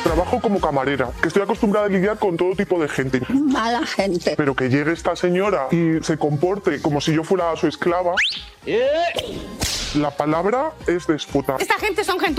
Trabajo como camarera, que estoy acostumbrada a lidiar con todo tipo de gente. Mala gente. Pero que llegue esta señora y se comporte como si yo fuera su esclava. La palabra es déspota. Esta gente son gente